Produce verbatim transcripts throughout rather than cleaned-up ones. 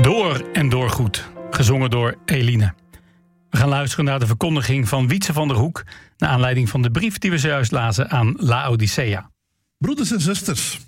Door en door goed, gezongen door Eline. We gaan luisteren naar de verkondiging van Wietse van der Hoek, naar aanleiding van de brief die we zojuist lazen aan Laodicea. Broeders en zusters,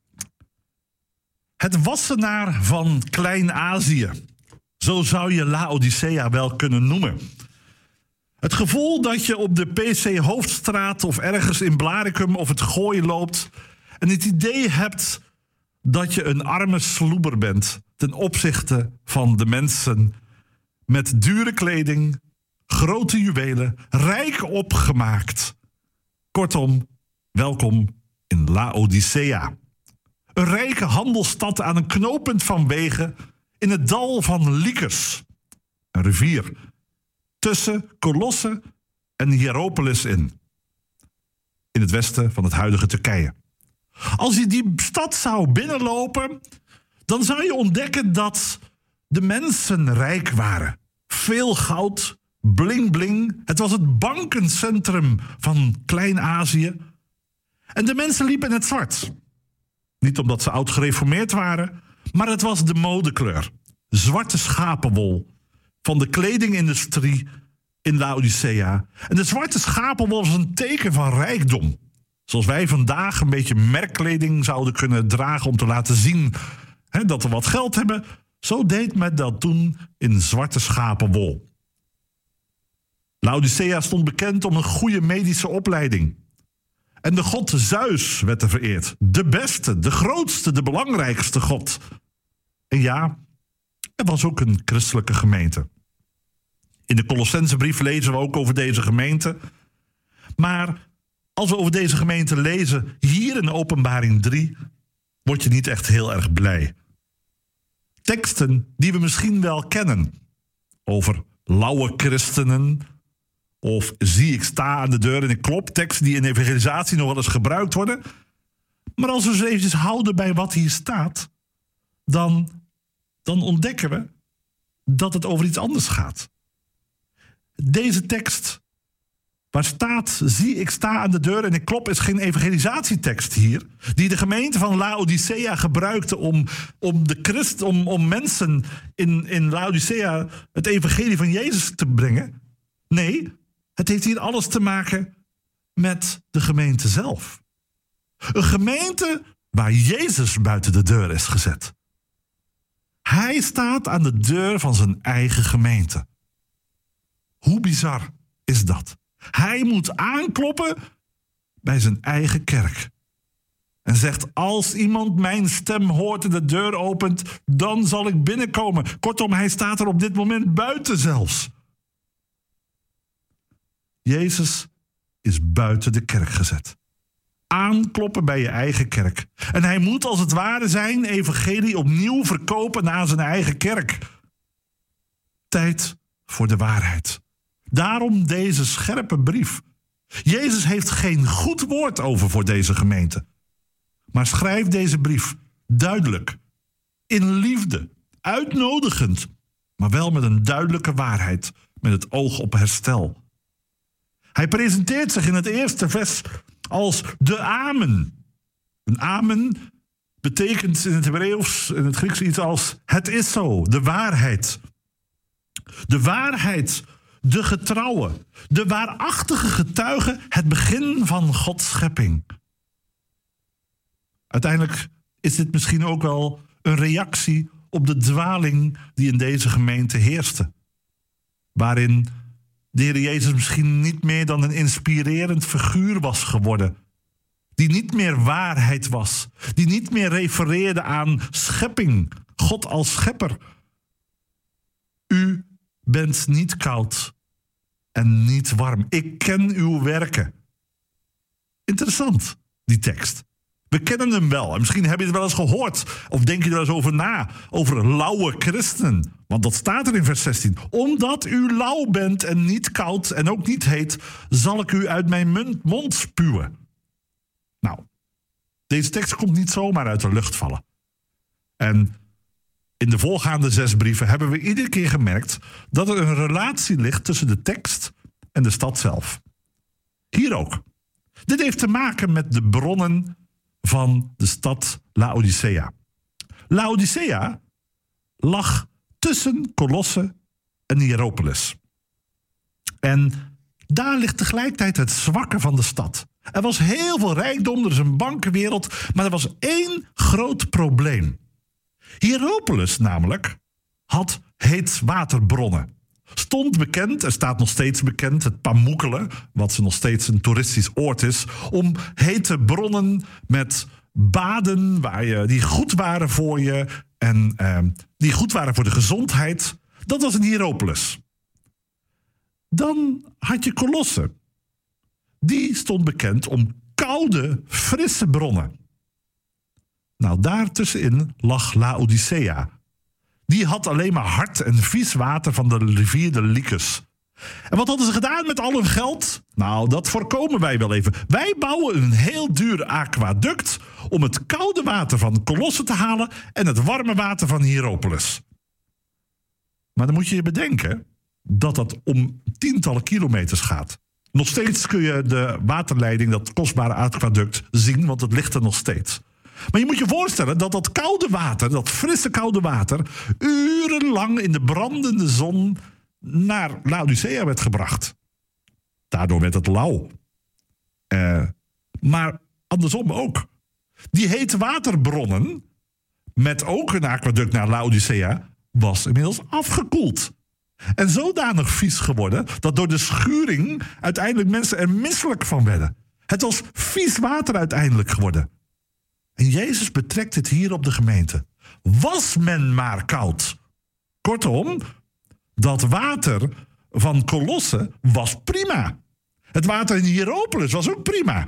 het wassenaar van Klein-Azië, zo zou je Laodicea wel kunnen noemen. Het gevoel dat je op de P C Hoofdstraat of ergens in Blaricum of het Gooi loopt en het idee hebt dat je een arme sloeber bent ten opzichte van de mensen met dure kleding, grote juwelen, rijk opgemaakt. Kortom, welkom in Laodicea. Een rijke handelsstad aan een knooppunt van wegen in het dal van Lycus, een rivier, tussen Colosse en Hierapolis in, in het westen van het huidige Turkije. Als je die stad zou binnenlopen, dan zou je ontdekken dat de mensen rijk waren. Veel goud, bling bling. Het was het bankencentrum van Klein-Azië. En de mensen liepen in het zwart. Niet omdat ze oud gereformeerd waren, maar het was de modekleur. Zwarte schapenwol van de kledingindustrie in Laodicea. En de zwarte schapenwol was een teken van rijkdom. Zoals wij vandaag een beetje merkkleding zouden kunnen dragen om te laten zien hè, dat we wat geld hebben. Zo deed men dat toen in zwarte schapenwol. Laodicea stond bekend om een goede medische opleiding. En de god Zeus werd er vereerd. De beste, de grootste, de belangrijkste god. En ja, er was ook een christelijke gemeente. In de Colossensebrief lezen we ook over deze gemeente. Maar als we over deze gemeente lezen, hier in Openbaring drie, word je niet echt heel erg blij. Teksten die we misschien wel kennen. Over lauwe christenen. Of zie ik sta aan de deur en ik klop. Teksten die in evangelisatie nog wel eens gebruikt worden. Maar als we eens eventjes houden bij wat hier staat, dan, dan ontdekken we dat het over iets anders gaat. Deze tekst, waar staat, zie ik sta aan de deur en ik klop, is geen evangelisatietekst hier. Die de gemeente van Laodicea gebruikte om, om, de Christ, om, om mensen in, in Laodicea het evangelie van Jezus te brengen. Nee, het heeft hier alles te maken met de gemeente zelf. Een gemeente waar Jezus buiten de deur is gezet. Hij staat aan de deur van zijn eigen gemeente. Hoe bizar is dat? Hij moet aankloppen bij zijn eigen kerk. En zegt, als iemand mijn stem hoort en de deur opent, dan zal ik binnenkomen. Kortom, hij staat er op dit moment buiten zelfs. Jezus is buiten de kerk gezet. Aankloppen bij je eigen kerk. En hij moet als het ware zijn evangelie opnieuw verkopen aan zijn eigen kerk. Tijd voor de waarheid. Daarom deze scherpe brief. Jezus heeft geen goed woord over voor deze gemeente. Maar schrijft deze brief duidelijk, in liefde, uitnodigend, maar wel met een duidelijke waarheid, met het oog op herstel. Hij presenteert zich in het eerste vers als de Amen. Een Amen betekent in het Hebreeuws, in het Grieks iets als het is zo, de waarheid. De waarheid, de getrouwe, de waarachtige getuige, het begin van Gods schepping. Uiteindelijk is dit misschien ook wel een reactie op de dwaling die in deze gemeente heerste. Waarin de Heer Jezus misschien niet meer dan een inspirerend figuur was geworden. Die niet meer waarheid was. Die niet meer refereerde aan schepping. God als schepper. U bent niet koud en niet warm. Ik ken uw werken. Interessant, die tekst. We kennen hem wel. En misschien heb je het wel eens gehoord. Of denk je er eens over na. Over lauwe christenen. Want dat staat er in vers zestien. Omdat u lauw bent en niet koud en ook niet heet, zal ik u uit mijn mond spuwen. Nou, deze tekst komt niet zomaar uit de lucht vallen. En in de voorgaande zes brieven hebben we iedere keer gemerkt dat er een relatie ligt tussen de tekst en de stad zelf. Hier ook. Dit heeft te maken met de bronnen van de stad Laodicea. Laodicea lag tussen Colosse en Hierapolis. En daar ligt tegelijkertijd het zwakke van de stad. Er was heel veel rijkdom, er is een bankenwereld, maar er was één groot probleem. Hierapolis namelijk had heetwaterbronnen. Stond bekend, er staat nog steeds bekend, het Pamukkelen, wat nog steeds een toeristisch oord is, om hete bronnen met baden waar je, die goed waren voor je en eh, die goed waren voor de gezondheid. Dat was in Hierapolis. Dan had je Colosse. Die stond bekend om koude, frisse bronnen. Nou, daartussenin lag Laodicea. Die had alleen maar hard en vies water van de rivier de Lycus. En wat hadden ze gedaan met al hun geld? Nou, dat voorkomen wij wel even. Wij bouwen een heel duur aquaduct om het koude water van Colosse te halen en het warme water van Hierapolis. Maar dan moet je je bedenken dat dat om tientallen kilometers gaat. Nog steeds kun je de waterleiding, dat kostbare aquaduct, zien, want het ligt er nog steeds. Maar je moet je voorstellen dat dat koude water, dat frisse koude water, urenlang in de brandende zon naar Laodicea werd gebracht. Daardoor werd het lauw. Uh, maar andersom ook. Die hete waterbronnen, met ook een aquaduct naar Laodicea, was inmiddels afgekoeld. En zodanig vies geworden dat door de schuring uiteindelijk mensen er misselijk van werden. Het was vies water uiteindelijk geworden. En Jezus betrekt het hier op de gemeente. Was men maar koud. Kortom, dat water van Colosse was prima. Het water in Hierapolis was ook prima.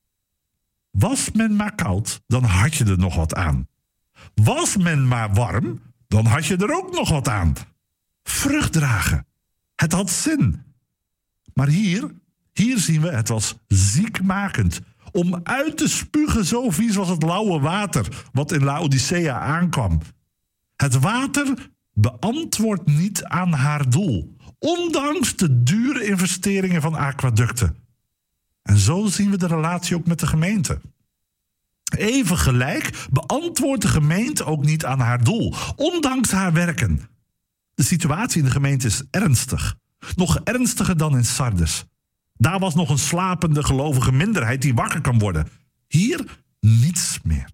Was men maar koud, dan had je er nog wat aan. Was men maar warm, dan had je er ook nog wat aan. Vrucht dragen. Het had zin. Maar hier, hier zien we, het was ziekmakend. Om uit te spugen, zo vies was het lauwe water wat in Laodicea aankwam. Het water beantwoordt niet aan haar doel, ondanks de dure investeringen van aquaducten. En zo zien we de relatie ook met de gemeente. Even gelijk beantwoordt de gemeente ook niet aan haar doel, ondanks haar werken. De situatie in de gemeente is ernstig. Nog ernstiger dan in Sardes. Daar was nog een slapende gelovige minderheid die wakker kan worden. Hier niets meer.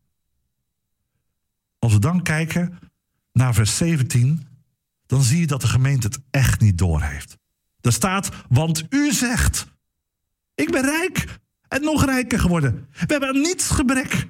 Als we dan kijken naar vers zeventien, dan zie je dat de gemeente het echt niet doorheeft. Daar staat, want u zegt, ik ben rijk en nog rijker geworden. We hebben aan niets gebrek.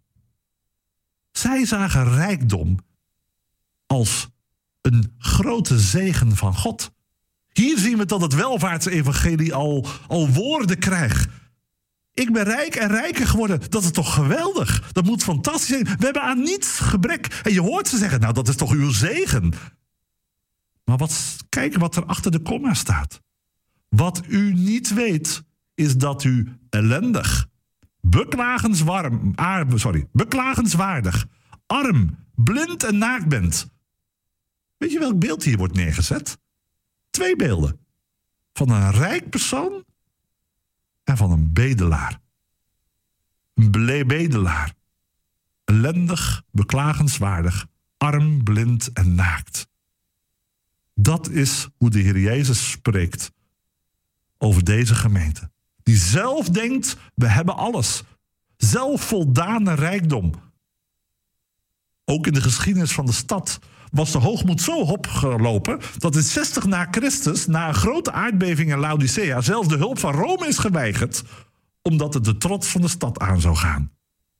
Zij zagen rijkdom als een grote zegen van God. Hier zien we dat het welvaartsevangelie al, al woorden krijgt. Ik ben rijk en rijker geworden. Dat is toch geweldig? Dat moet fantastisch zijn. We hebben aan niets gebrek. En je hoort ze zeggen, nou dat is toch uw zegen. Maar wat, kijk wat er achter de komma staat. Wat u niet weet, is dat u ellendig, beklagenswarm, aar, sorry, beklagenswaardig, arm, blind en naakt bent. Weet je welk beeld hier wordt neergezet? Twee beelden. Van een rijk persoon en van een bedelaar. Een bedelaar. Ellendig, beklagenswaardig, arm, blind en naakt. Dat is hoe de Heer Jezus spreekt over deze gemeente. Die zelf denkt, we hebben alles. Zelfvoldane rijkdom. Ook in de geschiedenis van de stad was de hoogmoed zo opgelopen dat in zestig na Christus, na een grote aardbeving in Laodicea, zelfs de hulp van Rome is geweigerd, omdat het de trots van de stad aan zou gaan.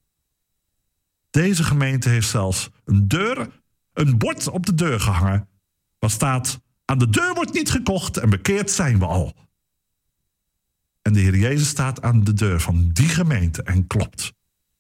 Deze gemeente heeft zelfs een deur, een bord op de deur gehangen, waar staat, aan de deur wordt niet gekocht en bekeerd zijn we al. En de Heer Jezus staat aan de deur van die gemeente en klopt.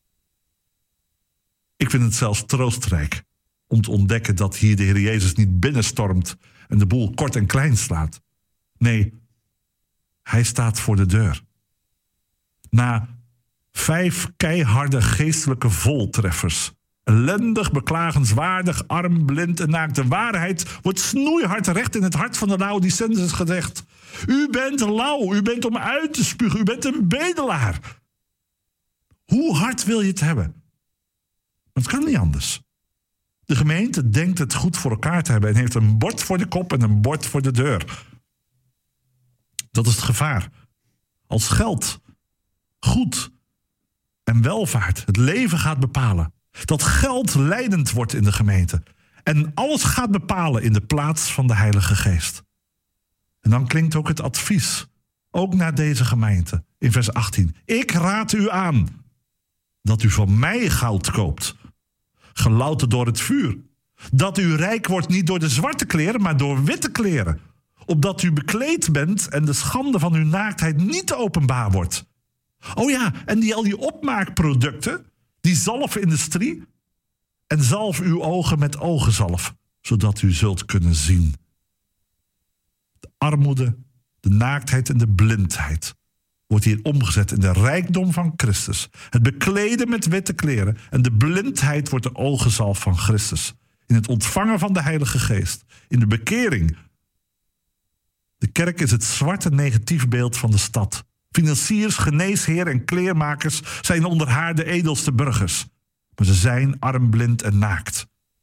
Ik vind het zelfs troostrijk om te ontdekken dat hier de Heer Jezus niet binnenstormt en de boel kort en klein slaat. Nee, hij staat voor de deur. Na vijf keiharde geestelijke voltreffers, ellendig, beklagenswaardig, arm, blind en naakt, de waarheid wordt snoeihard recht in het hart van de Laodicenses gezegd. U bent lauw, u bent om uit te spugen, u bent een bedelaar. Hoe hard wil je het hebben? Het kan niet anders. De gemeente denkt het goed voor elkaar te hebben en heeft een bord voor de kop en een bord voor de deur. Dat is het gevaar. Als geld, goed en welvaart het leven gaat bepalen. Dat geld leidend wordt in de gemeente. En alles gaat bepalen in de plaats van de Heilige Geest. En dan klinkt ook het advies, ook naar deze gemeente, in vers achttien. Ik raad u aan dat u van mij goud koopt, gelouterd door het vuur. Dat u rijk wordt niet door de zwarte kleren, maar door witte kleren. Opdat u bekleed bent en de schande van uw naaktheid niet openbaar wordt. Oh ja, en die al die opmaakproducten, die zalfindustrie, en zalf uw ogen met ogenzalf, zodat u zult kunnen zien. De armoede, de naaktheid en de blindheid wordt hier omgezet in de rijkdom van Christus. Het bekleden met witte kleren en de blindheid wordt de ogenzalf van Christus. In het ontvangen van de Heilige Geest, in de bekering. De kerk is het zwarte negatief beeld van de stad. Financiers, geneesheren en kleermakers zijn onder haar de edelste burgers. Maar ze zijn arm, blind en naakt.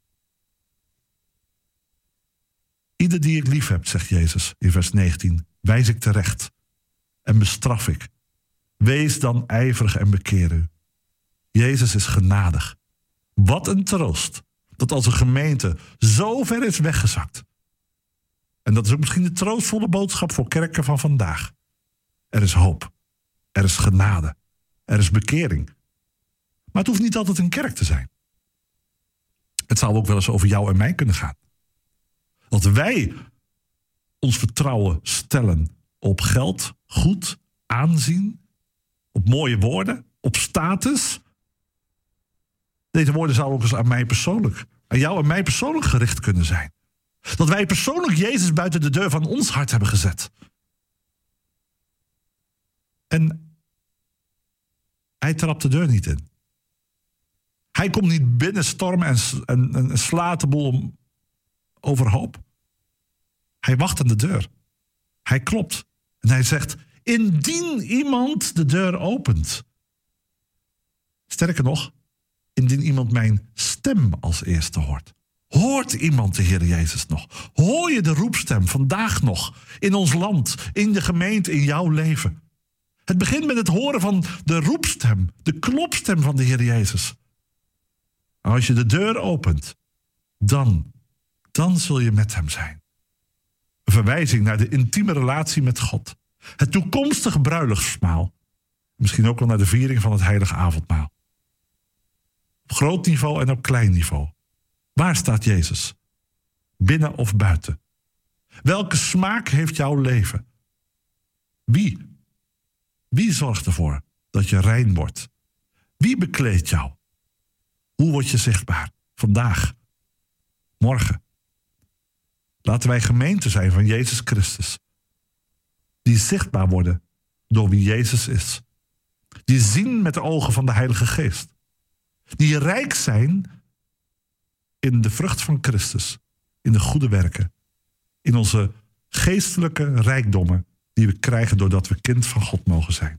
Ieder die ik lief heb, zegt Jezus in vers negentien, wijs ik terecht en bestraf ik. Wees dan ijverig en bekeer u. Jezus is genadig. Wat een troost dat als een gemeente zo ver is weggezakt. En dat is ook misschien de troostvolle boodschap voor kerken van vandaag. Er is hoop. Er is genade. Er is bekering. Maar het hoeft niet altijd een kerk te zijn. Het zou ook wel eens over jou en mij kunnen gaan. Dat wij ons vertrouwen stellen op geld, goed, aanzien, op mooie woorden, op status. Deze woorden zouden ook eens aan mij persoonlijk, aan jou en mij persoonlijk gericht kunnen zijn. Dat wij persoonlijk Jezus buiten de deur van ons hart hebben gezet. En hij trapt de deur niet in. Hij komt niet binnenstormen en, en, en slaat de boel overhoop. Hij wacht aan de deur. Hij klopt. En hij zegt, indien iemand de deur opent. Sterker nog, indien iemand mijn stem als eerste hoort. Hoort iemand de Heer Jezus nog? Hoor je de roepstem vandaag nog in ons land, in de gemeente, in jouw leven? Het begint met het horen van de roepstem, de klopstem van de Heer Jezus. En als je de deur opent, dan, dan zul je met hem zijn. Een verwijzing naar de intieme relatie met God. Het toekomstige bruiloftsmaal. Misschien ook wel naar de viering van het heilige avondmaal. Op groot niveau en op klein niveau. Waar staat Jezus? Binnen of buiten? Welke smaak heeft jouw leven? Wie? Wie zorgt ervoor dat je rein wordt? Wie bekleedt jou? Hoe word je zichtbaar? Vandaag. Morgen. Laten wij gemeente zijn van Jezus Christus. Die zichtbaar worden door wie Jezus is. Die zien met de ogen van de Heilige Geest. Die rijk zijn in de vrucht van Christus. In de goede werken. In onze geestelijke rijkdommen die we krijgen doordat we kind van God mogen zijn.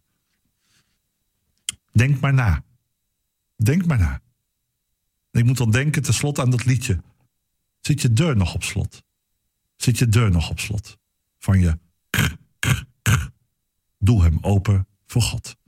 Denk maar na. Denk maar na. En ik moet dan denken tenslotte aan dat liedje. Zit je deur nog op slot? Zit je deur nog op slot? Van je k, k, k. Doe hem open voor God.